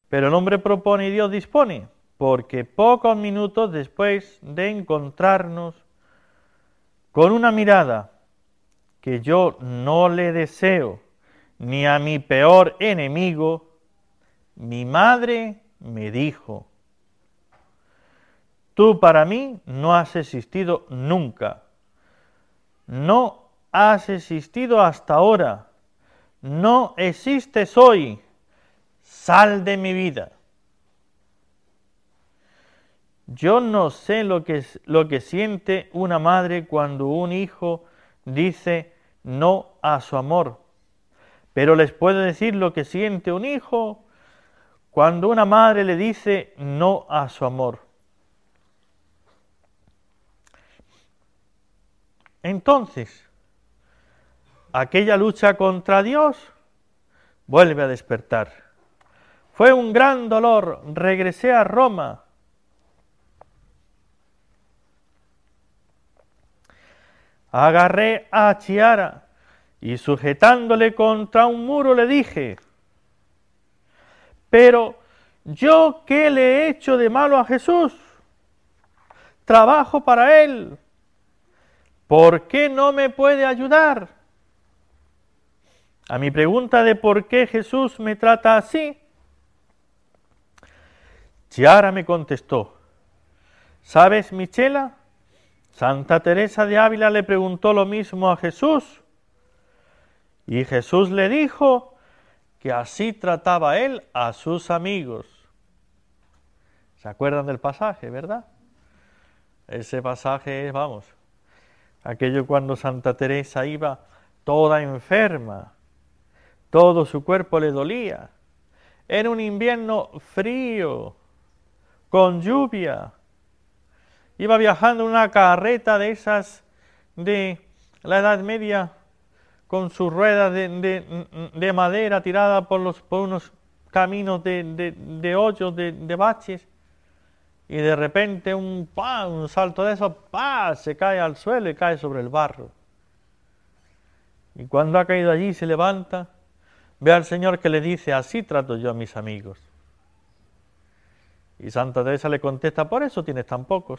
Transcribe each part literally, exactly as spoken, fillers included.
Pero el hombre propone y Dios dispone, porque pocos minutos después de encontrarnos con una mirada que yo no le deseo ni a mi peor enemigo, mi madre me dijo: tú para mí no has existido nunca, no has existido hasta ahora, no existes hoy, sal de mi vida. Yo no sé lo que, lo que siente una madre cuando un hijo dice no a su amor, pero les puedo decir lo que siente un hijo cuando una madre le dice no a su amor. Entonces, aquella lucha contra Dios vuelve a despertar. Fue un gran dolor, regresé a Roma. Agarré a Chiara y sujetándole contra un muro le dije: pero ¿yo qué le he hecho de malo a Jesús? Trabajo para Él. ¿Por qué no me puede ayudar? A mi pregunta de por qué Jesús me trata así, Chiara me contestó: ¿sabes, Michela? Santa Teresa de Ávila le preguntó lo mismo a Jesús y Jesús le dijo que así trataba él a sus amigos. ¿Se acuerdan del pasaje, verdad? Ese pasaje es, vamos, aquello cuando Santa Teresa iba toda enferma, todo su cuerpo le dolía, era un invierno frío, con lluvia, iba viajando en una carreta de esas de la Edad Media, con sus ruedas de, de, de madera tirada por, los, por unos caminos de, de, de hoyos, de, de baches, y de repente un, ¡pam!, un salto de esos, ¡pam!, se cae al suelo y cae sobre el barro. Y cuando ha caído allí se levanta, ve al Señor que le dice: así trato yo a mis amigos. Y Santa Teresa le contesta: por eso tienes tan pocos.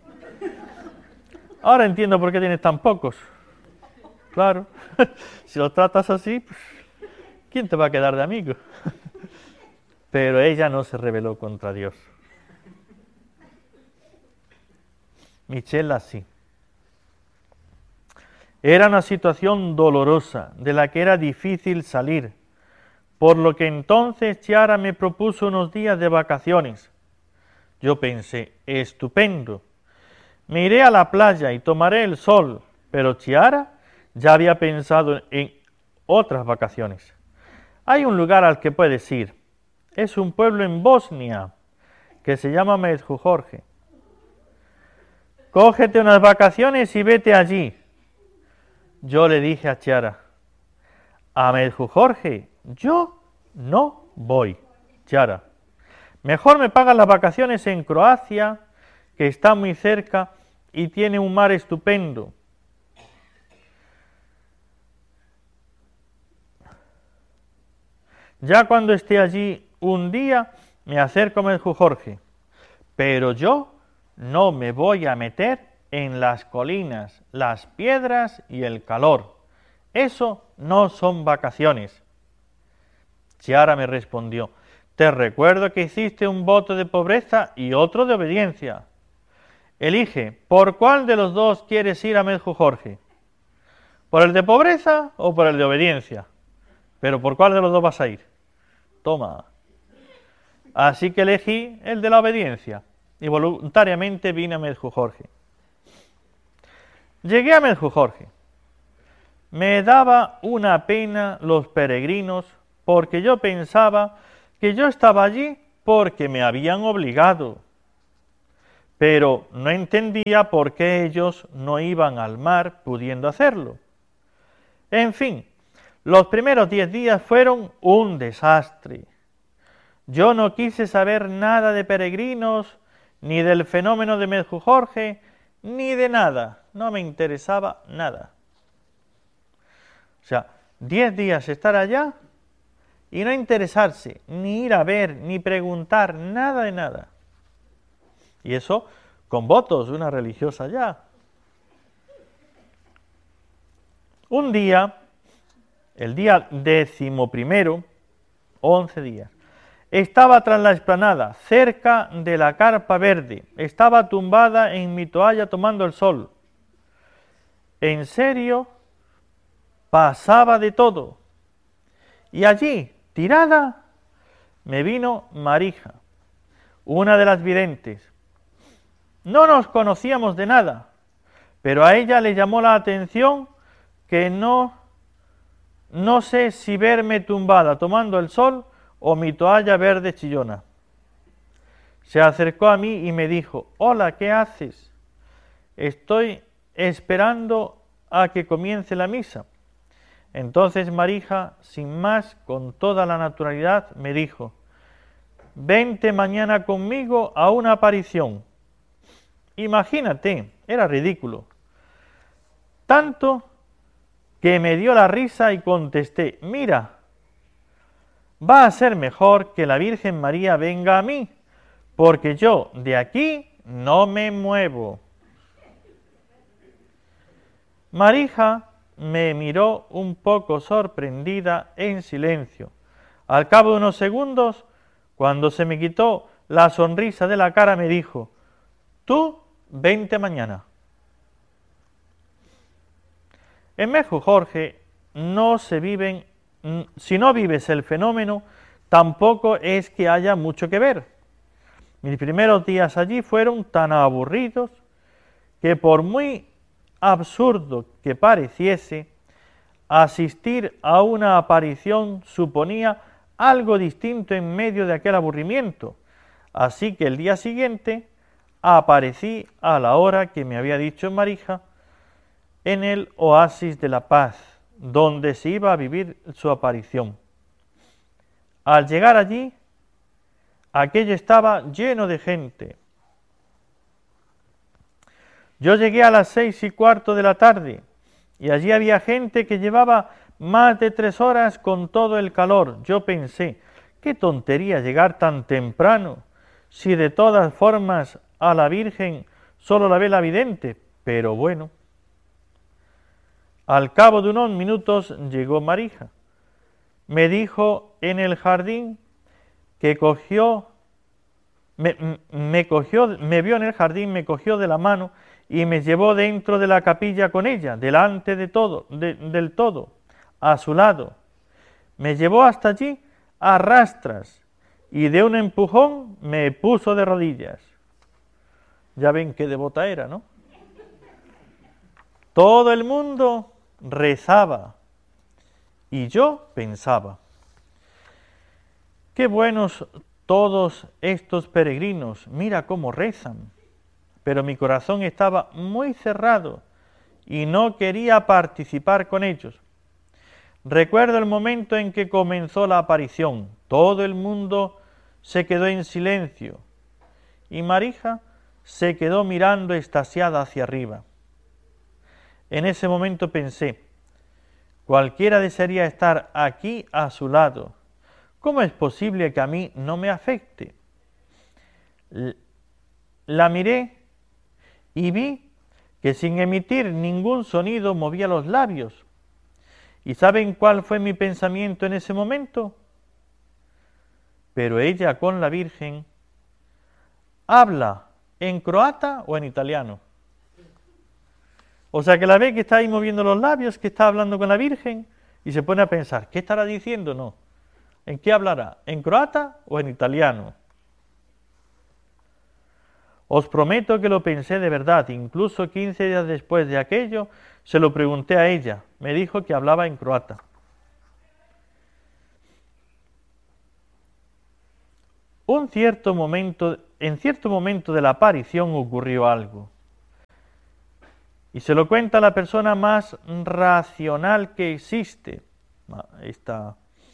Ahora entiendo por qué tienes tan pocos. Claro, si los tratas así, pues, ¿quién te va a quedar de amigo? Pero ella no se rebeló contra Dios. Michela sí. Era una situación dolorosa, de la que era difícil salir, por lo que entonces Chiara me propuso unos días de vacaciones. Yo pensé: estupendo, me iré a la playa y tomaré el sol, pero Chiara ya había pensado en otras vacaciones. Hay un lugar al que puedes ir, es un pueblo en Bosnia que se llama Medjugorje. Cógete unas vacaciones y vete allí. Yo le dije a Chiara: a Medjugorje yo no voy, Chiara. Mejor me pagan las vacaciones en Croacia, que está muy cerca y tiene un mar estupendo. Ya cuando esté allí un día me acerco a Medjugorje, pero yo no me voy a meter en las colinas, las piedras y el calor. Eso no son vacaciones. Chiara me respondió: te recuerdo que hiciste un voto de pobreza y otro de obediencia. Elige, ¿por cuál de los dos quieres ir a Medjugorje? ¿Por el de pobreza o por el de obediencia? Pero ¿por cuál de los dos vas a ir? Toma. Así que elegí el de la obediencia y voluntariamente vine a Medjugorje. Llegué a Medjugorje. Me daba una pena los peregrinos porque yo pensaba que yo estaba allí porque me habían obligado, pero no entendía por qué ellos no iban al mar pudiendo hacerlo. En fin, los primeros diez días fueron un desastre. Yo no quise saber nada de peregrinos, ni del fenómeno de Medjugorje, ni de nada. No me interesaba nada. O sea, diez días estar allá y no interesarse, ni ir a ver, ni preguntar, nada de nada. Y eso con votos de una religiosa ya. Un día, el día décimo primero, once días, estaba tras la explanada, cerca de la carpa verde, estaba tumbada en mi toalla tomando el sol. En serio, pasaba de todo. Y allí, tirada, me vino Marija, una de las videntes. No nos conocíamos de nada, pero a ella le llamó la atención que no, no sé si verme tumbada tomando el sol o mi toalla verde chillona. Se acercó a mí y me dijo: hola, ¿qué haces? Estoy esperando a que comience la misa. Entonces Marija, sin más, con toda la naturalidad, me dijo: vente mañana conmigo a una aparición. Imagínate, era ridículo. Tanto que me dio la risa y contesté: mira, va a ser mejor que la Virgen María venga a mí, porque yo de aquí no me muevo. Marija me miró un poco sorprendida en silencio. Al cabo de unos segundos, cuando se me quitó la sonrisa de la cara, me dijo: tú vente mañana. En Mejujorje no se viven, si no vives el fenómeno, tampoco es que haya mucho que ver. Mis primeros días allí fueron tan aburridos que, por muy absurdo que pareciese, asistir a una aparición suponía algo distinto en medio de aquel aburrimiento. Así que el día siguiente aparecí a la hora que me había dicho Marija en el oasis de la paz, donde se iba a vivir su aparición. Al llegar allí, aquello estaba lleno de gente. Yo llegué a las seis y cuarto de la tarde y allí había gente que llevaba más de tres horas con todo el calor. Yo pensé: qué tontería llegar tan temprano, si de todas formas a la Virgen solo la ve la vidente. Pero bueno. Al cabo de unos minutos llegó Marija. Me dijo en el jardín que cogió, me, me cogió, me vio en el jardín, me cogió de la mano y me llevó dentro de la capilla con ella, delante de todo, de, del todo, a su lado. Me llevó hasta allí a rastras y de un empujón me puso de rodillas. Ya ven qué devota era, ¿no? Todo el mundo rezaba y yo pensaba: qué buenos todos estos peregrinos, mira cómo rezan. Pero mi corazón estaba muy cerrado y no quería participar con ellos. Recuerdo el momento en que comenzó la aparición. Todo el mundo se quedó en silencio y Marija se quedó mirando extasiada hacia arriba. En ese momento pensé: cualquiera desearía estar aquí a su lado. ¿Cómo es posible que a mí no me afecte? La miré y vi que sin emitir ningún sonido movía los labios. ¿Y saben cuál fue mi pensamiento en ese momento? Pero ella con la Virgen habla en croata o en italiano. O sea que la ve que está ahí moviendo los labios, que está hablando con la Virgen, y se pone a pensar: ¿qué estará diciendo? No. ¿En qué hablará? ¿En croata o en italiano? Os prometo que lo pensé de verdad. Incluso quince días después de aquello, se lo pregunté a ella. Me dijo que hablaba en croata. Un cierto momento, en cierto momento de la aparición ocurrió algo. Y se lo cuenta la persona más racional que existe. Esta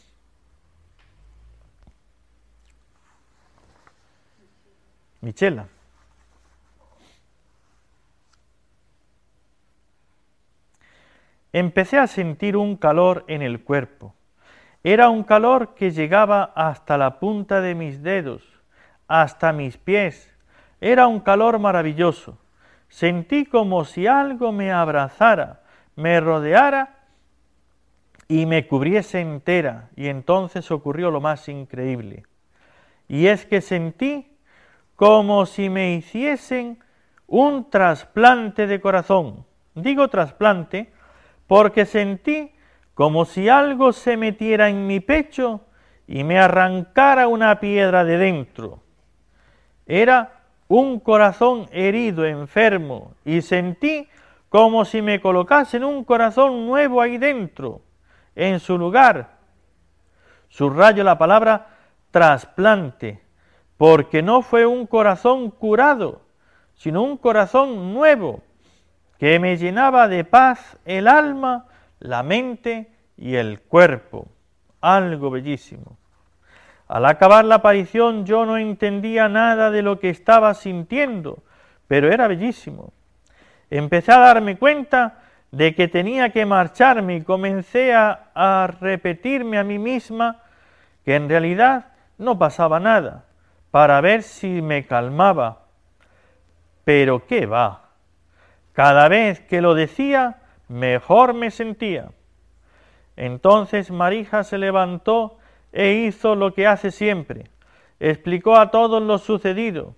Michela. Empecé a sentir un calor en el cuerpo. Era un calor que llegaba hasta la punta de mis dedos, hasta mis pies. Era un calor maravilloso. Sentí como si algo me abrazara, me rodeara y me cubriese entera. Y entonces ocurrió lo más increíble. Y es que sentí como si me hiciesen un trasplante de corazón. Digo trasplante porque sentí como si algo se metiera en mi pecho y me arrancara una piedra de dentro. Era un corazón herido, enfermo, y sentí como si me colocasen un corazón nuevo ahí dentro, en su lugar. Subrayo la palabra trasplante, porque no fue un corazón curado, sino un corazón nuevo, que me llenaba de paz el alma, la mente y el cuerpo. Algo bellísimo. Al acabar la aparición yo no entendía nada de lo que estaba sintiendo, pero era bellísimo. Empecé a darme cuenta de que tenía que marcharme y comencé a, a repetirme a mí misma que en realidad no pasaba nada, para ver si me calmaba. Pero qué va. Cada vez que lo decía, mejor me sentía. Entonces Marija se levantó e hizo lo que hace siempre. Explicó a todos lo sucedido.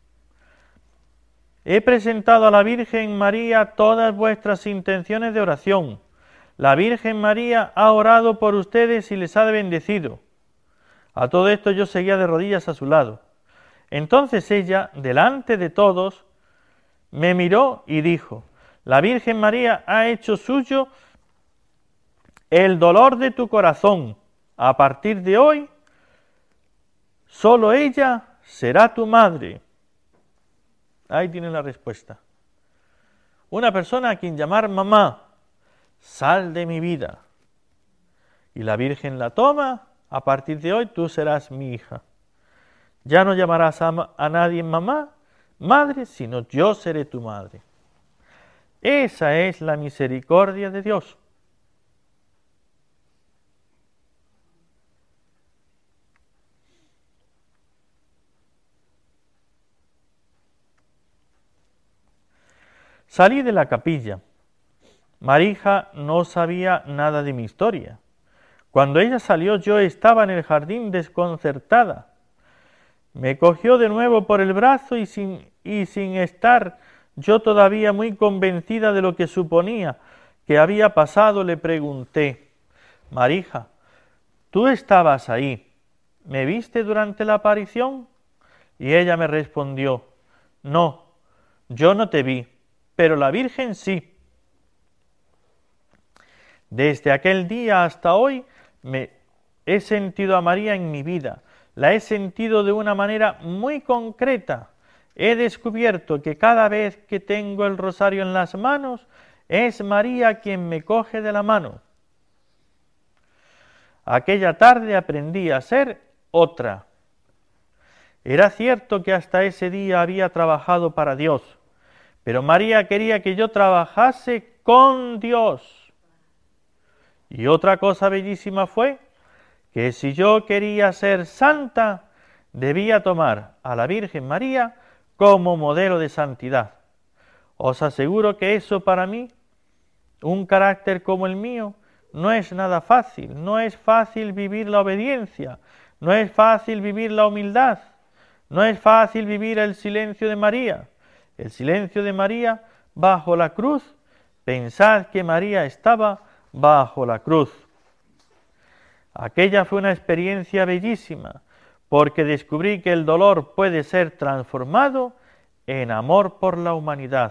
He presentado a la Virgen María todas vuestras intenciones de oración. La Virgen María ha orado por ustedes y les ha bendecido. A todo esto yo seguía de rodillas a su lado. Entonces ella, delante de todos, me miró y dijo: la Virgen María ha hecho suyo el dolor de tu corazón. A partir de hoy, solo ella será tu madre. Ahí tiene la respuesta. Una persona a quien llamar mamá, sal de mi vida. Y la Virgen la toma: a partir de hoy tú serás mi hija. Ya no llamarás a, a nadie mamá, madre, sino yo seré tu madre. Esa es la misericordia de Dios. Salí de la capilla. Marija no sabía nada de mi historia. Cuando ella salió yo estaba en el jardín desconcertada. Me cogió de nuevo por el brazo y sin, y sin estar yo todavía muy convencida de lo que suponía que había pasado, le pregunté: Marija, ¿tú estabas ahí? ¿Me viste durante la aparición? Y ella me respondió: no, yo no te vi, pero la Virgen sí. Desde aquel día hasta hoy me he sentido a María en mi vida. La he sentido de una manera muy concreta. He descubierto que cada vez que tengo el rosario en las manos, es María quien me coge de la mano. Aquella tarde aprendí a ser otra. Era cierto que hasta ese día había trabajado para Dios, pero María quería que yo trabajase con Dios. Y otra cosa bellísima fue que si yo quería ser santa, debía tomar a la Virgen María como modelo de santidad. Os aseguro que eso para mí, un carácter como el mío, no es nada fácil. No es fácil vivir la obediencia, no es fácil vivir la humildad, no es fácil vivir el silencio de María. El silencio de María bajo la cruz. Pensad que María estaba bajo la cruz. Aquella fue una experiencia bellísima, porque descubrí que el dolor puede ser transformado en amor por la humanidad.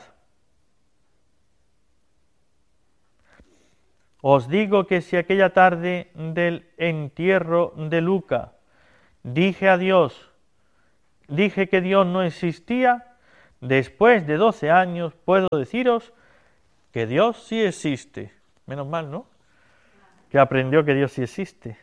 Os digo que si aquella tarde del entierro de Luca dije a Dios, dije que Dios no existía, después de doce años puedo deciros que Dios sí existe. Menos mal, ¿no? Que aprendió que Dios sí existe.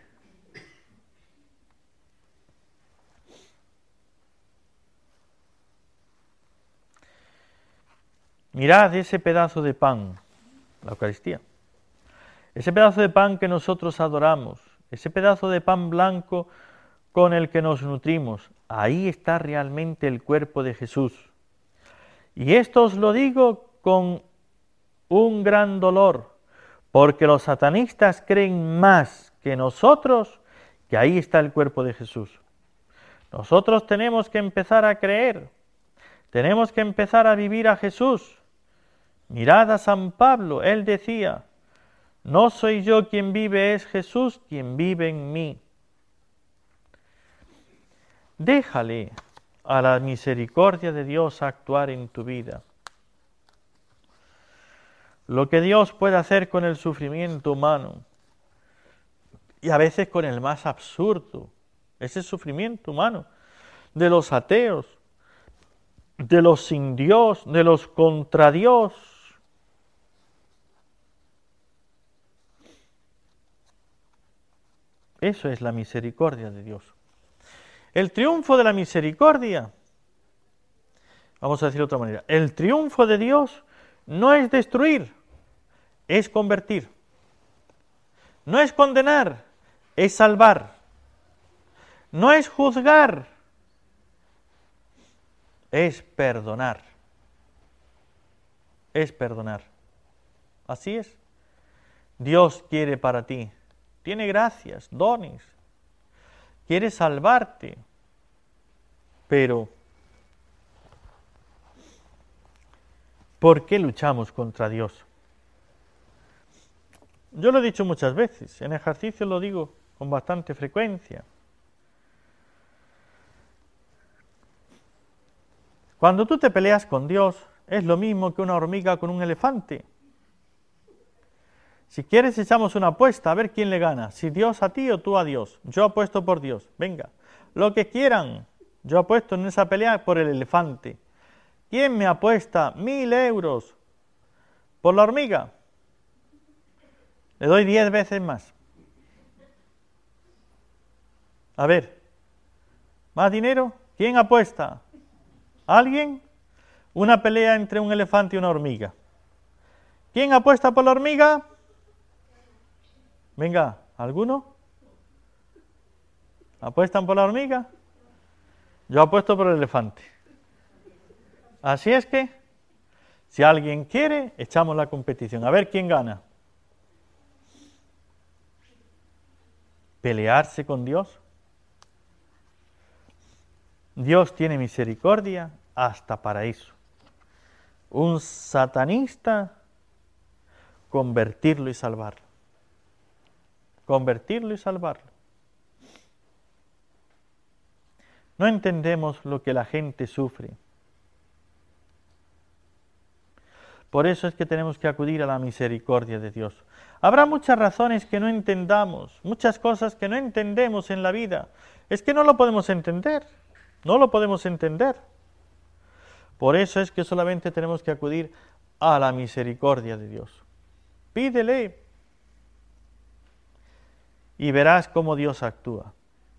Mirad ese pedazo de pan, la Eucaristía. Ese pedazo de pan que nosotros adoramos, ese pedazo de pan blanco con el que nos nutrimos. Ahí está realmente el cuerpo de Jesús. Y esto os lo digo con un gran dolor, porque los satanistas creen más que nosotros que ahí está el cuerpo de Jesús. Nosotros tenemos que empezar a creer, tenemos que empezar a vivir a Jesús. Mirad a San Pablo, él decía, no soy yo quien vive, es Jesús quien vive en mí. Déjale a la misericordia de Dios actuar en tu vida. Lo que Dios puede hacer con el sufrimiento humano, y a veces con el más absurdo, ese sufrimiento humano, de los ateos, de los sin Dios, de los contra Dios. Eso es la misericordia de Dios. El triunfo de la misericordia, vamos a decirlo de otra manera, el triunfo de Dios no es destruir, es convertir. No es condenar, es salvar. No es juzgar, es perdonar. Es perdonar. Así es. Dios quiere para ti. Tiene gracias, dones. Quiere salvarte. Pero, ¿por qué luchamos contra Dios? Yo lo he dicho muchas veces, en ejercicio lo digo con bastante frecuencia. Cuando tú te peleas con Dios, es lo mismo que una hormiga con un elefante. Si quieres, echamos una apuesta, a ver quién le gana, si Dios a ti o tú a Dios. Yo apuesto por Dios, venga, lo que quieran. Yo apuesto en esa pelea por el elefante. ¿Quién me apuesta mil euros por la hormiga? Le doy diez veces más. A ver, ¿más dinero? ¿Quién apuesta? ¿Alguien? Una pelea entre un elefante y una hormiga. ¿Quién apuesta por la hormiga? Venga, ¿alguno? ¿Apuestan por la hormiga? Yo apuesto por el elefante. Así es que, si alguien quiere, echamos la competición. A ver quién gana. Pelearse con Dios. Dios tiene misericordia hasta para eso. Un satanista, convertirlo y salvarlo. Convertirlo y salvarlo. No entendemos lo que la gente sufre. Por eso es que tenemos que acudir a la misericordia de Dios. Habrá muchas razones que no entendamos, muchas cosas que no entendemos en la vida. Es que no lo podemos entender, no lo podemos entender. Por eso es que solamente tenemos que acudir a la misericordia de Dios. Pídele y verás cómo Dios actúa.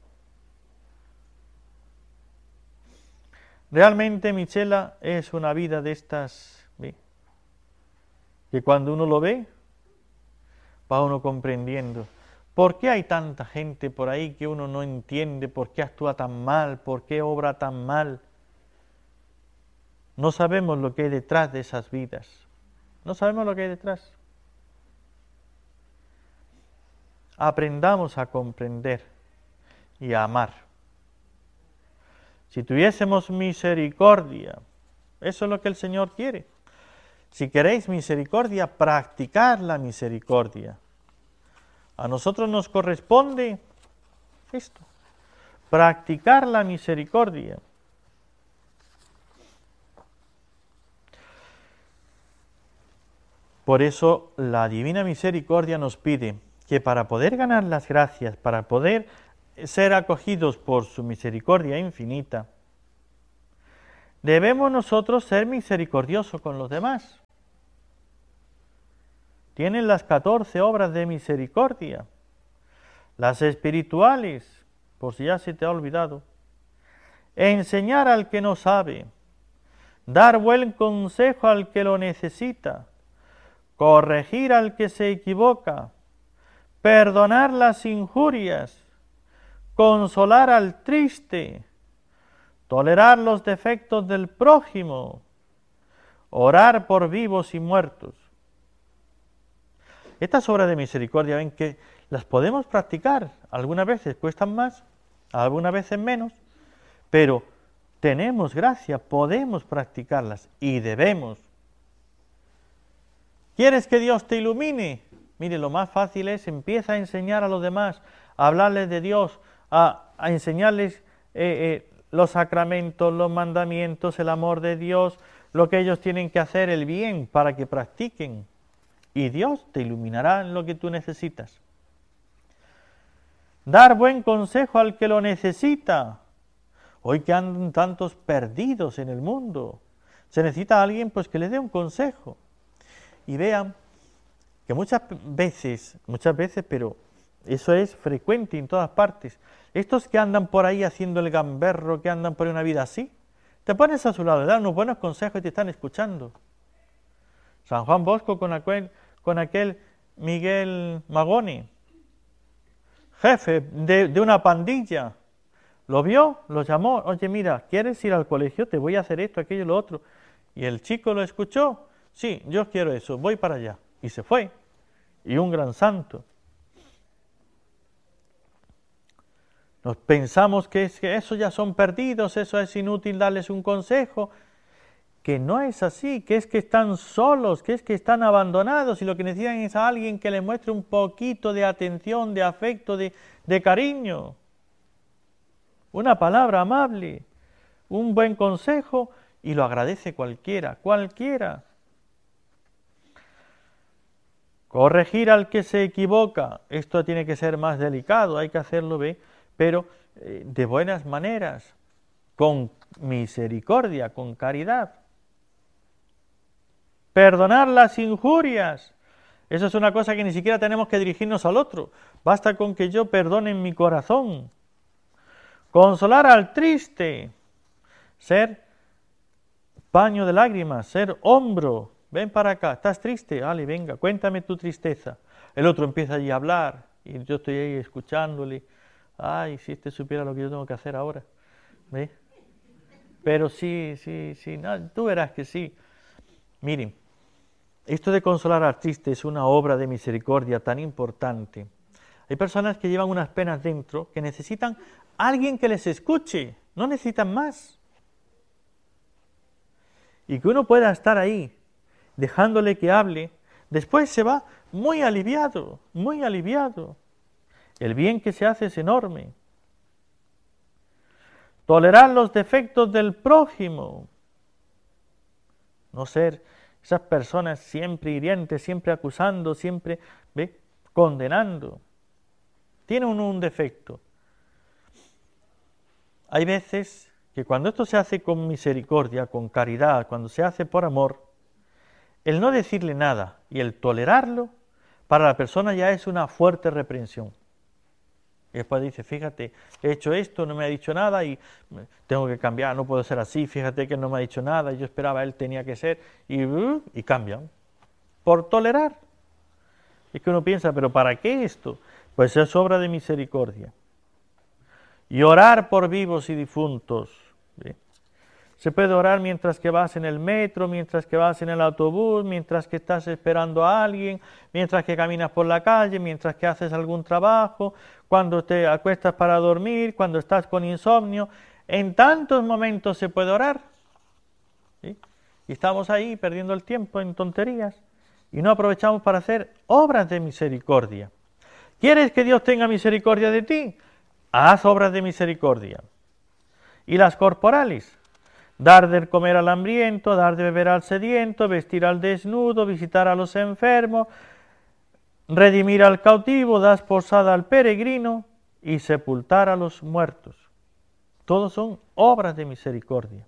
Realmente, Michela, es una vida de estas, ¿sí?, que cuando uno lo ve, va uno comprendiendo. ¿Por qué hay tanta gente por ahí que uno no entiende? ¿Por qué actúa tan mal? ¿Por qué obra tan mal? No sabemos lo que hay detrás de esas vidas. No sabemos lo que hay detrás. Aprendamos a comprender y a amar. Si tuviésemos misericordia, eso es lo que el Señor quiere. Si queréis misericordia, practicar la misericordia. A nosotros nos corresponde esto, practicar la misericordia. Por eso la divina misericordia nos pide que para poder ganar las gracias, para poder ser acogidos por su misericordia infinita, debemos nosotros ser misericordiosos con los demás. Tienen las catorce obras de misericordia, las espirituales, por si ya se te ha olvidado, enseñar al que no sabe, dar buen consejo al que lo necesita, corregir al que se equivoca, perdonar las injurias, consolar al triste, tolerar los defectos del prójimo, orar por vivos y muertos. Estas obras de misericordia, ven que las podemos practicar, algunas veces cuestan más, algunas veces menos, pero tenemos gracia, podemos practicarlas y debemos. ¿Quieres que Dios te ilumine? Mire, lo más fácil es, empieza a enseñar a los demás, a hablarles de Dios, a, a enseñarles eh, eh, los sacramentos, los mandamientos, el amor de Dios, lo que ellos tienen que hacer, el bien, para que practiquen. Y Dios te iluminará en lo que tú necesitas. Dar buen consejo al que lo necesita. Hoy que andan tantos perdidos en el mundo, se necesita a alguien pues que les dé un consejo. Y vean que muchas veces, muchas veces, pero eso es frecuente en todas partes, estos que andan por ahí haciendo el gamberro, que andan por una vida así, te pones a su lado, le dan unos buenos consejos y te están escuchando. San Juan Bosco con aquel, con aquel Miguel Magoni, jefe de, de una pandilla, lo vio, lo llamó, oye mira, ¿quieres ir al colegio? Te voy a hacer esto, aquello, lo otro. Y el chico lo escuchó, sí, yo quiero eso, voy para allá. Y se fue, y un gran santo. Nos pensamos que, es, que eso ya son perdidos, eso es inútil darles un consejo, que no es así, que es que están solos, que es que están abandonados y lo que necesitan es a alguien que les muestre un poquito de atención, de afecto, de, de cariño. Una palabra amable, un buen consejo y lo agradece cualquiera, cualquiera. Corregir al que se equivoca, esto tiene que ser más delicado, hay que hacerlo, ¿ve? Pero eh, de buenas maneras, con misericordia, con caridad. Perdonar las injurias, eso es una cosa que ni siquiera tenemos que dirigirnos al otro, basta con que yo perdone en mi corazón. Consolar al triste, ser paño de lágrimas, ser hombro. Ven para acá, ¿estás triste? Vale, venga, cuéntame tu tristeza. El otro empieza allí a hablar y yo estoy ahí escuchándole. Ay, si este supiera lo que yo tengo que hacer ahora. ¿Ve? Pero sí, sí, sí, no, tú verás que sí. Miren, esto de consolar al triste es una obra de misericordia tan importante. Hay personas que llevan unas penas dentro que necesitan a alguien que les escuche, no necesitan más. Y que uno pueda estar ahí, dejándole que hable, después se va muy aliviado, muy aliviado. El bien que se hace es enorme. Tolerar los defectos del prójimo. No ser esas personas siempre hirientes, siempre acusando, siempre ¿ve? condenando. Tiene uno un defecto. Hay veces que cuando esto se hace con misericordia, con caridad, cuando se hace por amor, el no decirle nada y el tolerarlo, para la persona ya es una fuerte reprensión. Y después dice, fíjate, he hecho esto, no me ha dicho nada y tengo que cambiar, no puedo ser así, fíjate que no me ha dicho nada, y yo esperaba, él tenía que ser, y, uh, y cambian. Por tolerar. Es que uno piensa, ¿pero para qué esto? Pues es obra de misericordia. Y orar por vivos y difuntos. ¿Sí? Se puede orar mientras que vas en el metro, mientras que vas en el autobús, mientras que estás esperando a alguien, mientras que caminas por la calle, mientras que haces algún trabajo, cuando te acuestas para dormir, cuando estás con insomnio. En tantos momentos se puede orar. ¿Sí? Y estamos ahí perdiendo el tiempo en tonterías y no aprovechamos para hacer obras de misericordia. ¿Quieres que Dios tenga misericordia de ti? Haz obras de misericordia. Y las corporales. Dar de comer al hambriento, dar de beber al sediento, vestir al desnudo, visitar a los enfermos, redimir al cautivo, dar posada al peregrino y sepultar a los muertos. Todos son obras de misericordia.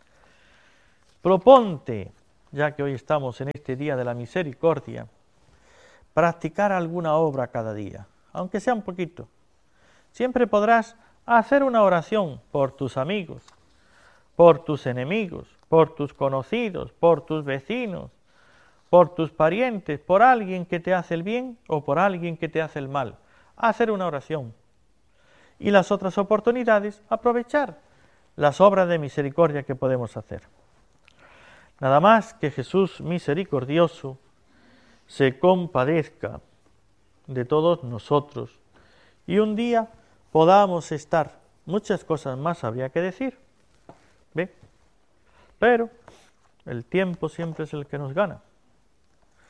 Proponte, ya que hoy estamos en este día de la misericordia, practicar alguna obra cada día, aunque sea un poquito. Siempre podrás hacer una oración por tus amigos, por tus enemigos, por tus conocidos, por tus vecinos, por tus parientes, por alguien que te hace el bien o por alguien que te hace el mal. Hacer una oración. Y las otras oportunidades, aprovechar las obras de misericordia que podemos hacer. Nada más que Jesús misericordioso se compadezca de todos nosotros y un día podamos estar. Muchas cosas más habría que decir, ¿ve? Pero el tiempo siempre es el que nos gana.